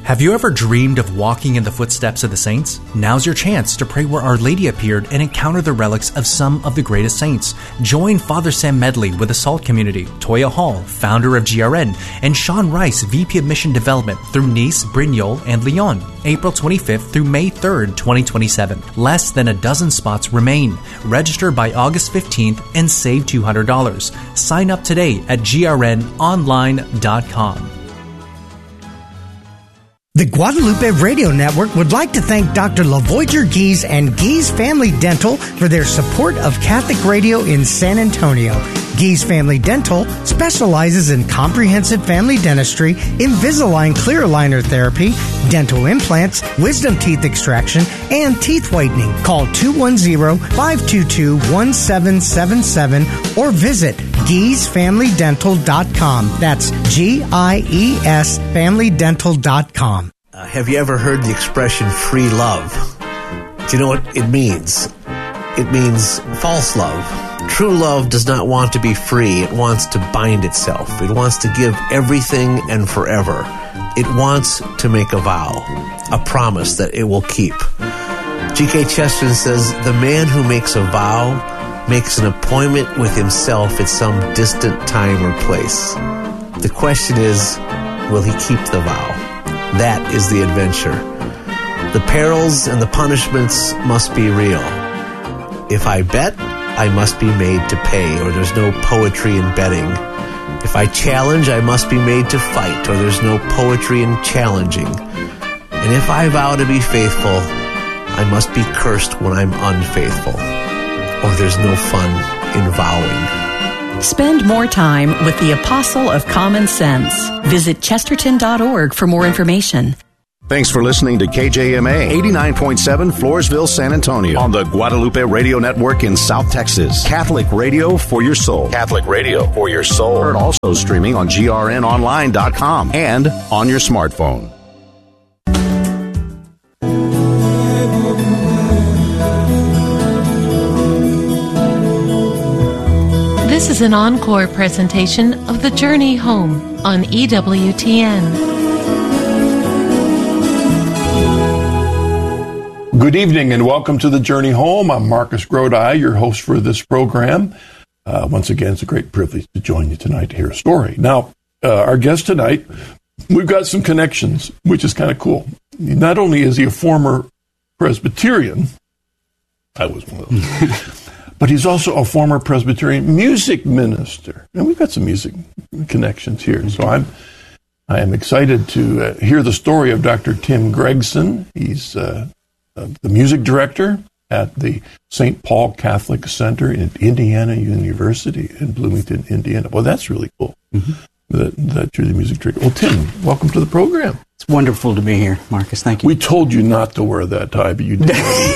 Have you ever dreamed of walking in the footsteps of the saints? Now's your chance to pray where Our Lady appeared and encounter the relics of some of the greatest saints. Join Father Sam Medley with the Salt Community, Toya Hall, founder of GRN, and Sean Rice, VP of Mission Development through Nice, Brignoles, and Lyon, April 25th through May 3rd, 2027. Less than a dozen spots remain. Register by August 15th and save $200. Sign up today at grnonline.com. The Guadalupe Radio Network would like to thank Dr. LaVoyager Gies and Gies Family Dental for their support of Catholic radio in San Antonio. Gies Family Dental specializes in comprehensive family dentistry, Invisalign clear aligner therapy, dental implants, wisdom teeth extraction, and teeth whitening. Call 210-522-1777 or visit GiesFamilyDental.com. That's GIES FamilyDental.com. Have you ever heard the expression free love? Do you know what it means? It means false love. True love does not want to be free. It wants to bind itself. It wants to give everything and forever. It wants to make a vow, a promise that it will keep. G.K. Chesterton says, the man who makes a vow makes an appointment with himself at some distant time or place. The question is, will he keep the vow? That is the adventure. The perils and the punishments must be real. If I bet, I must be made to pay, or there's no poetry in betting. If I challenge, I must be made to fight, or there's no poetry in challenging. And if I vow to be faithful, I must be cursed when I'm unfaithful, or there's no fun in vowing. Spend more time with the Apostle of Common Sense. Visit Chesterton.org for more information. Thanks for listening to KJMA 89.7 Floresville, San Antonio on the Guadalupe Radio Network in South Texas. Catholic radio for your soul. Catholic radio for your soul. Heard also streaming on grnonline.com and on your smartphone. This is an encore presentation of The Journey Home on EWTN. Good evening and welcome to The Journey Home. I'm Marcus Grodi, your host for this program. Once again, it's a great privilege to join you tonight to hear a story. Now, our guest tonight, we've got some connections, which is kind of cool. Not only is he a former Presbyterian, I was one of those, but he's also a former Presbyterian music minister. And we've got some music connections here. So I am excited to hear the story of Dr. Tim Gregson. He's the music director at the St. Paul Catholic Center in Indiana University in Bloomington, Indiana. Well, that's really cool that you're the music director. Well, Tim, welcome to the program. It's wonderful to be here, Marcus. Thank you. We told you not to wear that tie, but you did.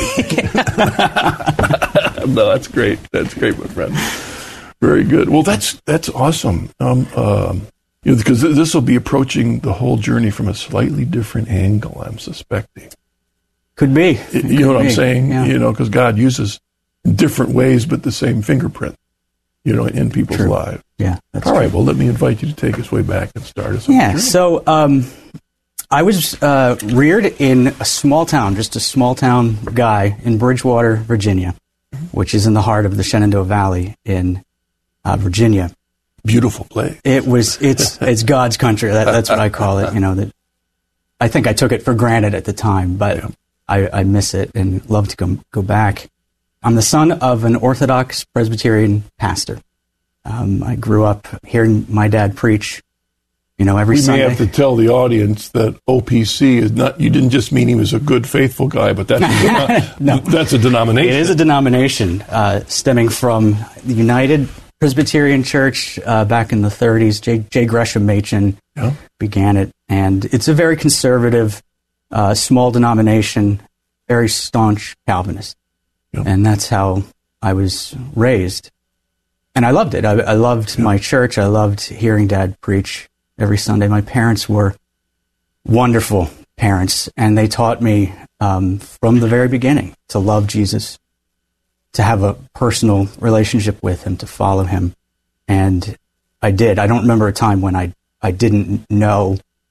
No, that's great. That's great, my friend. Very good. Well, that's awesome. Because this will be approaching the whole journey from a slightly different angle, I'm suspecting. Could be. You know what I'm saying? Yeah. You know, because God uses different ways, but the same fingerprint, in people's lives. Yeah. That's All right. Well, let me invite you to take us way back and start us. Yeah. So I was reared in a small town, just a small town guy in Bridgewater, Virginia, which is in the heart of the Shenandoah Valley in Virginia. Beautiful place. It's God's country. That's what I call it. That I think I took it for granted at the time, but yeah. I miss it and love to go back. I'm the son of an Orthodox Presbyterian pastor. I grew up hearing my dad preach, every Sunday. We may have to tell the audience that OPC is not, you didn't just mean he was a good, faithful guy, but that's, no. That's a denomination. It is a denomination stemming from the United Presbyterian Church back in the 30s. J. Gresham Machen began it, and it's a very conservative, small denomination, very staunch Calvinist. Yep. And that's how I was raised. And I loved it. I loved my church. I loved hearing Dad preach every Sunday. My parents were wonderful parents, and they taught me from the very beginning to love Jesus, to have a personal relationship with him, to follow him. And I did. I don't remember a time when I didn't know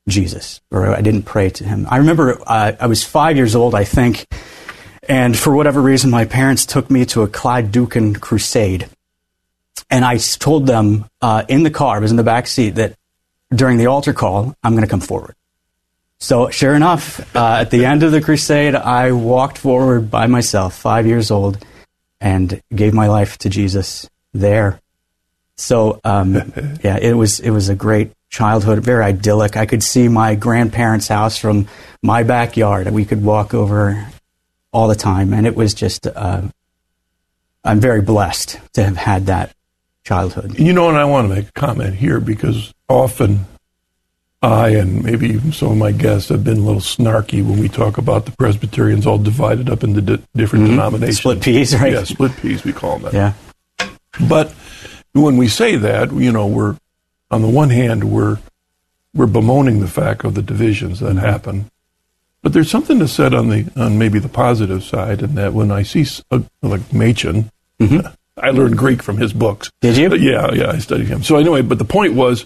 Jesus, or I didn't pray to him. I remember I was 5 years old, I think, and for whatever reason, my parents took me to a Clyde Dukin crusade. And I told them in the car, I was in the back seat, that during the altar call, I'm going to come forward. So sure enough, at the end of the crusade, I walked forward by myself, 5 years old, and gave my life to Jesus there. So, yeah, it was a great childhood, very idyllic. I could see my grandparents' house from my backyard. We could walk over all the time, and it was just, I'm very blessed to have had that childhood. You know, and I want to make a comment here, because often I, and maybe even some of my guests, have been a little snarky when we talk about the Presbyterians all divided up into different denominations. Split peas, right? Yeah, split peas, we call them that. Yeah. But when we say that, you know, we're, on the one hand, we're bemoaning the fact of the divisions that happen. But there's something to said on maybe the positive side, in that when I see, like Machen, I learned Greek from his books. Did you? Yeah, I studied him. So anyway, but the point was,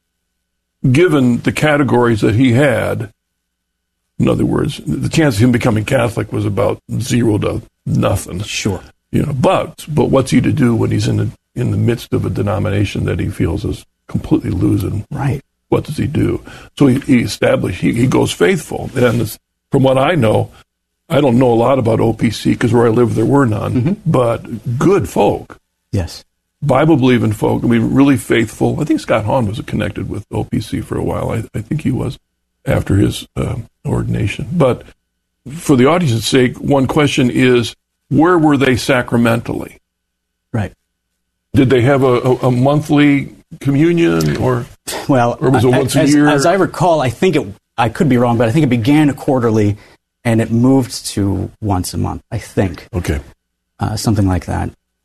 given the categories that he had, in other words, the chance of him becoming Catholic was about 0 to nothing. Sure. You know, but what's he to do when he's in the midst of a denomination that he feels is completely losing? Right. What does he do? So he goes faithful. And from what I know, I don't know a lot about OPC, because where I live there were none, but good folk. Yes. Bible-believing folk, I mean, really faithful. I think Scott Hahn was connected with OPC for a while. I think he was after his ordination. But for the audience's sake, one question is, where were they sacramentally? Right. Did they have a monthly communion, or was it once a year? As I recall, I could be wrong, but I think it began quarterly, and it moved to once a month, I think. Okay. Something like that.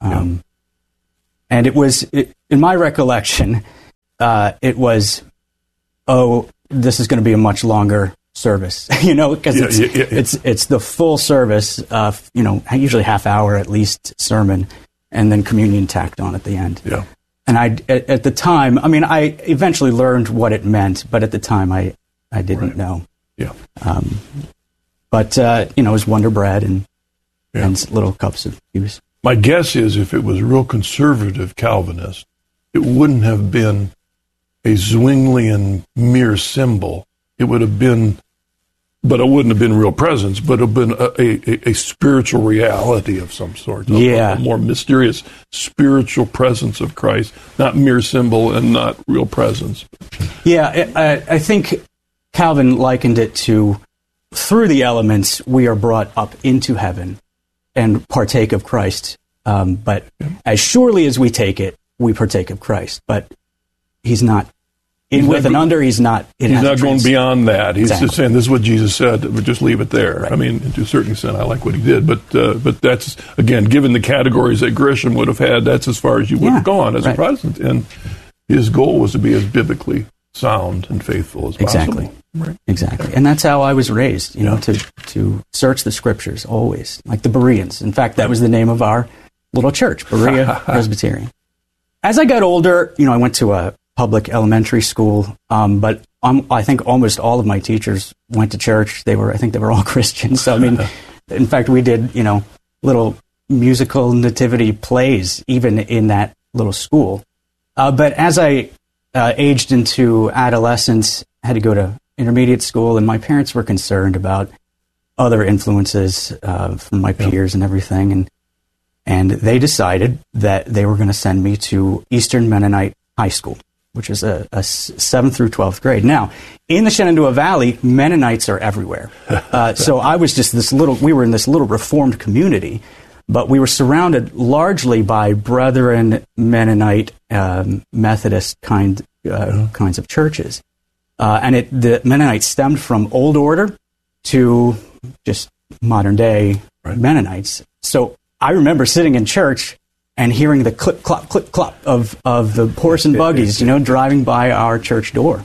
And it was, in my recollection, it was, this is going to be a much longer service, you know, because it's the full service, you know, usually half hour at least sermon, and then communion tacked on at the end. Yeah. And at the time, I mean, I eventually learned what it meant, but at the time I didn't know. Yeah. But, you know, it was Wonder Bread and little cups of juice. My guess is, if it was real conservative Calvinist, it wouldn't have been a Zwinglian mere symbol. It would have been, but it wouldn't have been real presence, but it would have been a spiritual reality of some sort. A more mysterious spiritual presence of Christ, not mere symbol and not real presence. Yeah, I think Calvin likened it to, through the elements, we are brought up into heaven and partake of Christ. But as surely as we take it, we partake of Christ. But he's not under. He's not going beyond that. He's exactly. just saying, this is what Jesus said. But just leave it there. Right. I mean, to a certain extent, I like what he did. But that's, again, given the categories that Grisham would have had, that's as far as you would have gone as a Protestant. And his goal was to be as biblically sound and faithful as possible. Right. Exactly. And that's how I was raised, you know, to search the scriptures always, like the Bereans. In fact, that was the name of our little church, Berea Presbyterian. As I got older, you know, I went to a public elementary school, but I think almost all of my teachers went to church. I think they were all Christians. So, I mean, in fact, we did, you know, little musical nativity plays even in that little school. But as I aged into adolescence, I had to go to intermediate school, and my parents were concerned about other influences from my peers and everything, and they decided that they were going to send me to Eastern Mennonite High School, which is a 7th through 12th grade. Now, in the Shenandoah Valley, Mennonites are everywhere. So I was just we were in this little Reformed community, but we were surrounded largely by Brethren, Mennonite, Methodist kinds of churches. And the Mennonites stemmed from Old Order to just modern day Mennonites. So I remember sitting in church and hearing the clip, clop of the horse and buggies, you know, driving by our church door.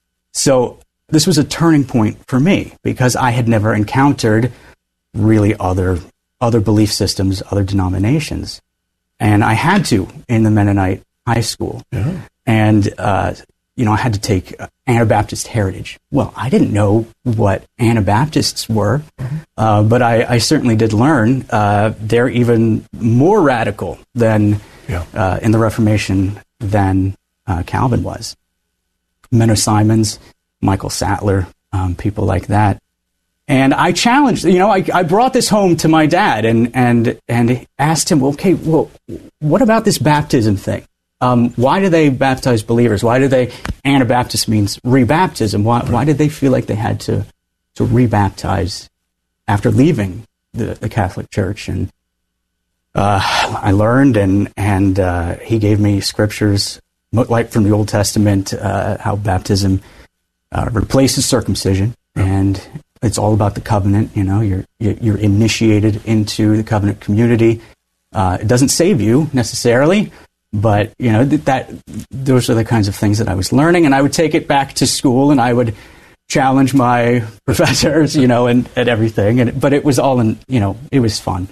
So this was a turning point for me, because I had never encountered really other belief systems, other denominations. And I had to in the Mennonite high school. Yeah. And I had to take Anabaptist heritage. Well, I didn't know what Anabaptists were, but I certainly did learn they're even more radical than in the Reformation than Calvin was. Menno Simons, Michael Sattler, people like that. And I challenged, I brought this home to my dad and asked him, okay, well, what about this baptism thing? Why do they baptize believers? Why do they, Anabaptist means rebaptism. Why did they feel like they had to rebaptize after leaving the Catholic Church? And I learned, and he gave me scriptures, like from the Old Testament, how baptism replaces circumcision, and it's all about the covenant. You're initiated into the covenant community. It doesn't save you necessarily, but those are the kinds of things that I was learning, and I would take it back to school, and I would challenge my professors, and everything. But it was all it was fun.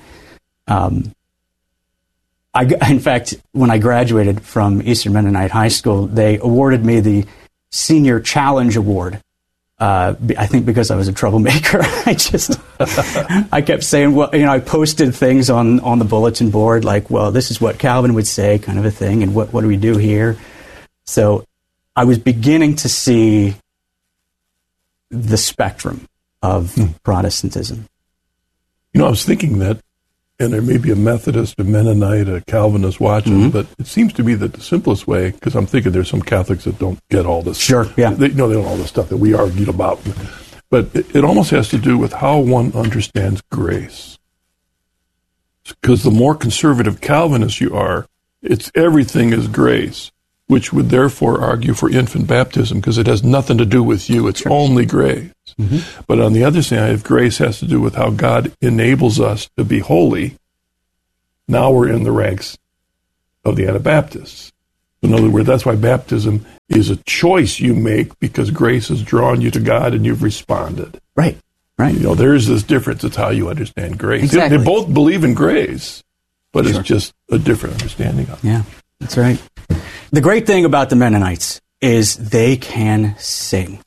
In fact, when I graduated from Eastern Mennonite High School, they awarded me the Senior Challenge Award. I think because I was a troublemaker. I kept saying, well, I posted things on the bulletin board like, well, this is what Calvin would say, kind of a thing, and what do we do here? So I was beginning to see the spectrum of Protestantism. I was thinking that, and there may be a Methodist, a Mennonite, a Calvinist watching, but it seems to be that the simplest way, because I'm thinking there's some Catholics that don't get all this. Sure, yeah. They don't know all the stuff that we argued about. But it almost has to do with how one understands grace. Because the more conservative Calvinist you are, everything is grace, which would therefore argue for infant baptism, because it has nothing to do with you. It's only grace. But on the other side, if grace has to do with how God enables us to be holy, now we're in the ranks of the Anabaptists. In other words, that's why baptism is a choice you make, because grace has drawn you to God and you've responded. Right. There's this difference. It's how you understand grace. Exactly. They both believe in grace, but it's just a different understanding of it. Yeah, that's right. The great thing about the Mennonites is they can sing.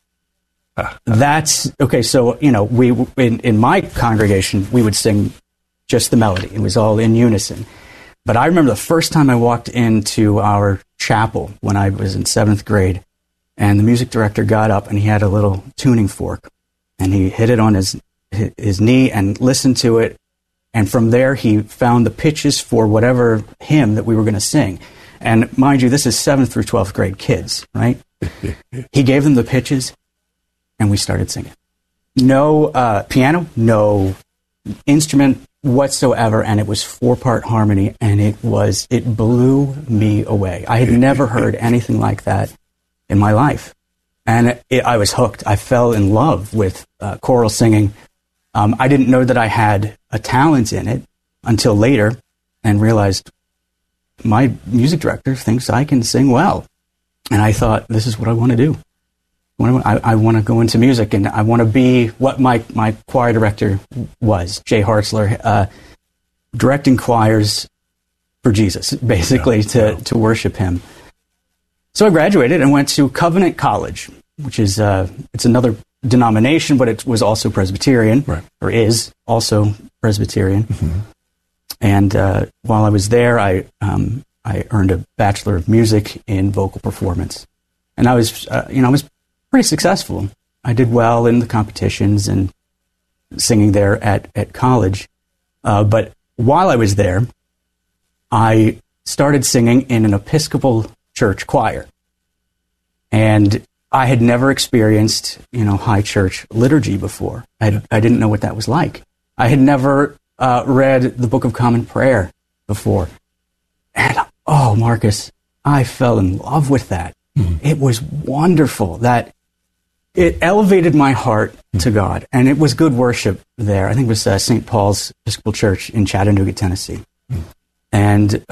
That's okay. So, we in my congregation, we would sing just the melody. It was all in unison. But I remember the first time I walked into our chapel when I was in 7th grade, and the music director got up and he had a little tuning fork, and he hit it on his knee and listened to it. And from there, he found the pitches for whatever hymn that we were going to sing. And mind you, this is 7th through 12th grade kids, right? He gave them the pitches, and we started singing. No piano, no instrument whatsoever, and it was 4-part harmony, and it blew me away. I had never heard anything like that in my life. And I was hooked. I fell in love with choral singing. I didn't know that I had a talent in it until later, and realized my music director thinks I can sing well. And I thought, this is what I want to do. I want to go into music, and I want to be what my choir director was, Jay Hartzler, directing choirs for Jesus, basically, to worship him. So I graduated and went to Covenant College, which is it's another denomination, but it was also Presbyterian, or is also Presbyterian. And while I was there, I earned a Bachelor of Music in Vocal Performance, and I was pretty successful. I did well in the competitions and singing there at college. But while I was there, I started singing in an Episcopal church choir. And I had never experienced, high church liturgy before. I didn't know what that was like. I had never read the Book of Common Prayer before. And, Marcus, I fell in love with that. It was wonderful that it elevated my heart to God, and it was good worship there. I think it was St. Paul's Episcopal Church in Chattanooga, Tennessee. And,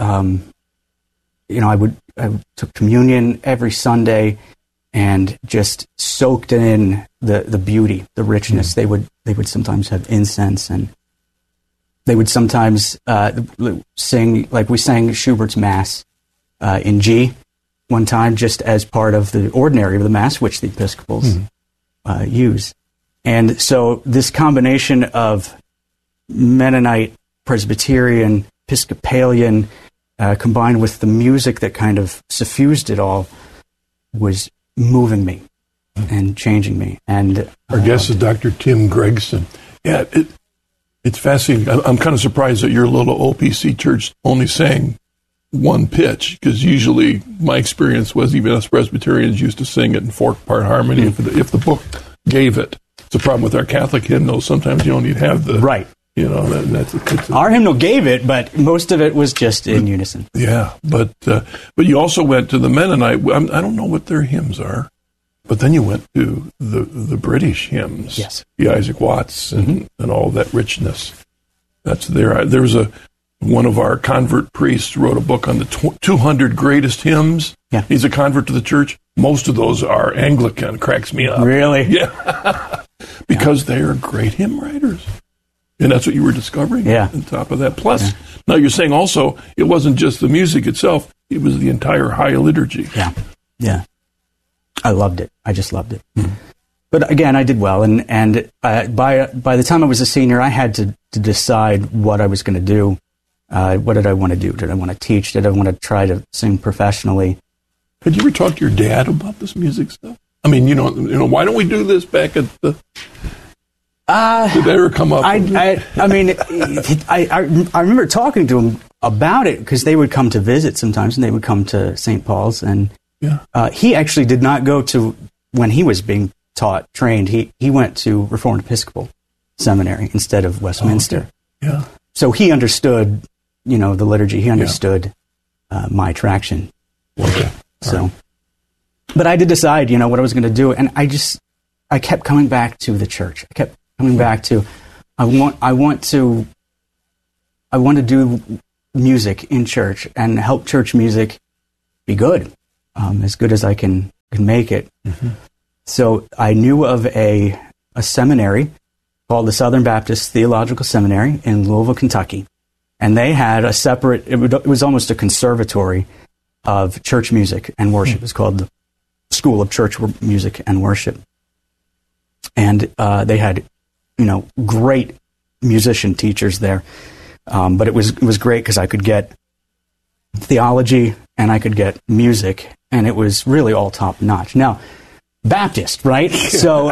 I took communion every Sunday and just soaked in the beauty, the richness. They would sometimes have incense, and they would sometimes sing, like we sang Schubert's Mass in G, one time just as part of the ordinary of the Mass, which the Episcopals use. And so this combination of Mennonite, Presbyterian, Episcopalian, combined with the music that kind of suffused it all, was moving me and changing me. And our guest is Dr. Tim Gregson. Yeah, it's fascinating. I'm kind of surprised that your little OPC church only sang one pitch, because usually my experience was even us Presbyterians used to sing it in 4-part harmony if the book gave it. It's a problem with our Catholic hymnals. Sometimes you don't need to have the... Right. You know, our hymnal gave it, but most of it was just in unison. Yeah, but you also went to the Mennonite. I don't know what their hymns are, but then you went to the British hymns. Yes, the Isaac Watts and all that richness. That's there. There was one of our convert priests wrote a book on the 200 greatest hymns. Yeah, he's a convert to the church. Most of those are Anglican. Cracks me up. Really? Yeah, because they are great hymn writers. And that's what you were discovering on top of that. Plus, now you're saying also it wasn't just the music itself, it was the entire high liturgy. Yeah. I loved it. I just loved it. Mm-hmm. But again, I did well. And by the time I was a senior, I had to decide what I was going to do. What did I want to do? Did I want to teach? Did I want to try to sing professionally? Had you ever talked to your dad about this music stuff? I mean, you know, why don't we do this back at the... Did they ever come up? I remember talking to him about it, because they would come to visit sometimes, and they would come to St. Paul's, and he actually did not go to, when he was being trained, he went to Reformed Episcopal Seminary instead of Westminster. Oh, okay. Yeah. So he understood, the liturgy. He understood my attraction. Okay. So, but I did decide, what I was going to do, and I kept coming back to the church. I kept coming back to, I want to do music in church and help church music be good, as good as I can make it. Mm-hmm. So I knew of a seminary called the Southern Baptist Theological Seminary in Louisville, Kentucky, and they had a separate. It was almost a conservatory of church music and worship. It was called the School of Church Music and Worship, and they had great musician teachers there. But it was great because I could get theology and I could get music, and it was really all top notch. Now, Baptist, right? So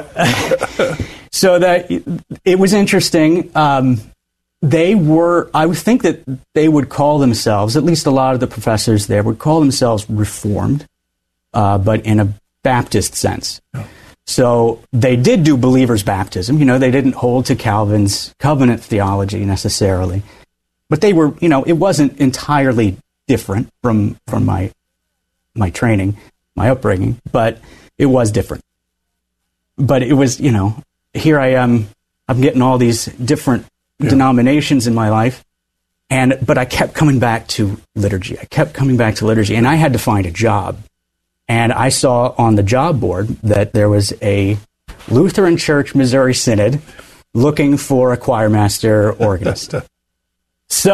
that it was interesting. I would think that they would call themselves, at least a lot of the professors there would call themselves Reformed, but in a Baptist sense. Oh. So they did do believer's baptism. They didn't hold to Calvin's covenant theology necessarily, but they were, it wasn't entirely different from my training, my upbringing, but it was different. But it was, here I am, I'm getting all these different denominations in my life, but I kept coming back to liturgy. And I had to find a job. And I saw on the job board that there was a Lutheran Church Missouri Synod looking for a choir master organist. So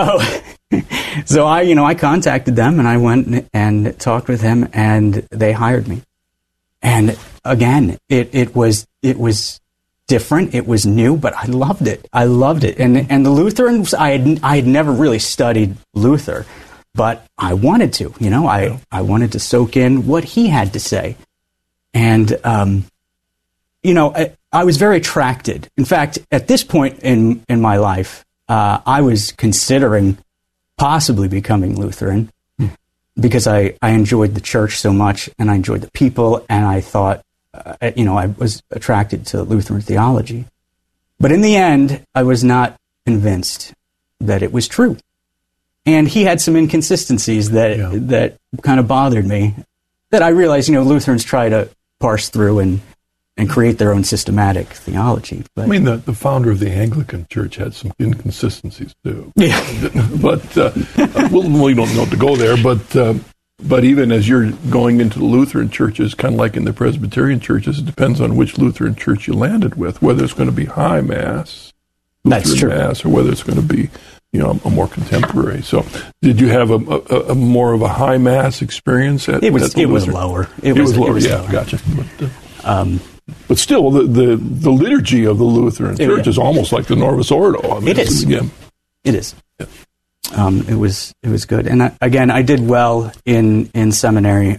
I contacted them, and I went and talked with him, and they hired me. And again, it was different. It was new, but I loved it. And the Lutherans, I had never really studied Luther, but I wanted to, I wanted to soak in what he had to say. And, I was very attracted. In fact, at this point in my life, I was considering possibly becoming Lutheran because I enjoyed the church so much, and I enjoyed the people, and I thought, I was attracted to Lutheran theology. But in the end, I was not convinced that it was true. And he had some inconsistencies that kind of bothered me, that I realized, Lutherans try to parse through and create their own systematic theology. But, I mean, the founder of the Anglican Church had some inconsistencies, too. Yeah. But, we don't know to go there, but even as you're going into the Lutheran churches, kind of like in the Presbyterian churches, it depends on which Lutheran church you landed with, whether it's going to be high Mass, Lutheran Mass, or whether it's going to be, a more contemporary. So, did you have a more of a high mass experience? It was lower. It was lower. Yeah, gotcha. But still, the liturgy of the Lutheran Church is almost like the Novus Ordo. It is. Yeah. It is. Yeah. It was good, and I did well in seminary,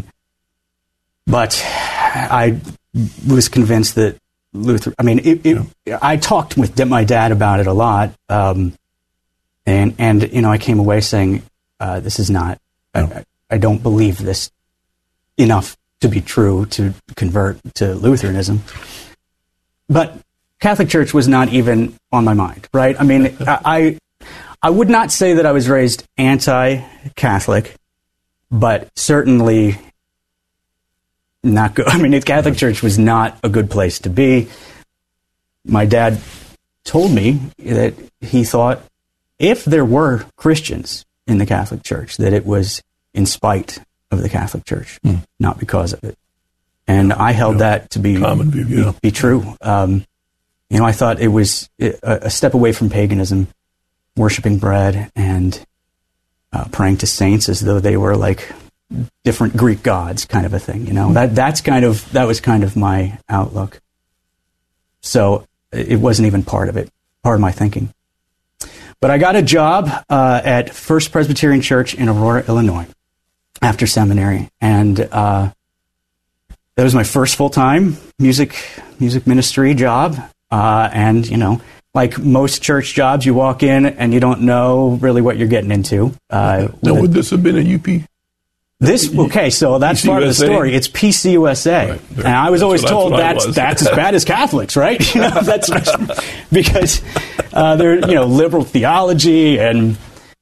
but I was convinced that Luther. I mean, I talked with my dad about it a lot, and I came away saying, "This is not. I don't believe this enough to be true to convert to Lutheranism." But Catholic Church was not even on my mind, right? I mean, I would not say that I was raised anti-Catholic, but certainly not good. I mean, the Catholic Church was not a good place to be. My dad told me that he thought if there were Christians in the Catholic Church, that it was in spite of the Catholic Church, not because of it. And I held that to be common view, be true. I thought it was a step away from paganism, worshiping bread and praying to saints as though they were like different Greek gods, kind of a thing. That was kind of my outlook. So it wasn't even part of my thinking. But I got a job at First Presbyterian Church in Aurora, Illinois, after seminary, and that was my first full-time music ministry job. And like most church jobs, you walk in and you don't know really what you're getting into. Would this have been a UP? So that's part of the story. It's PCUSA, right. And I was always told that's as bad as Catholics, right? That's because they're liberal theology and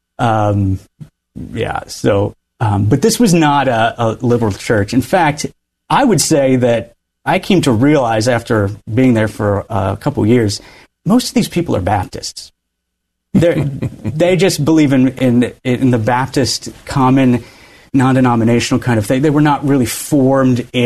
but this was not a liberal church. In fact, I would say that I came to realize after being there for a couple of years, most of these people are Baptists. They just believe in the Baptist common non-denominational kind of thing. They were not really formed in